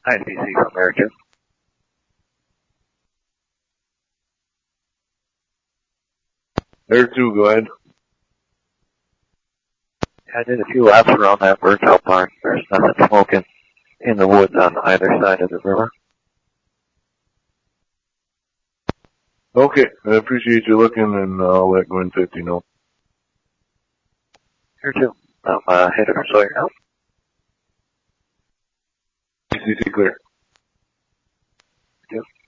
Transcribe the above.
ICC from America. Air 2, go ahead. I did a few laps around that Bergfeld barn. There's nothing smoking in the woods on either side of the river. Okay, I appreciate you looking, and I'll let Gwen 50 know. Here too. I'm headed for Sawyer now. ICC clear. Yep.